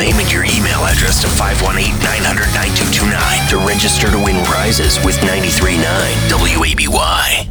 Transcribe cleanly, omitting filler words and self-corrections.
name and your email address to 518-900-9229 to register to win prizes with 93.9 WABY.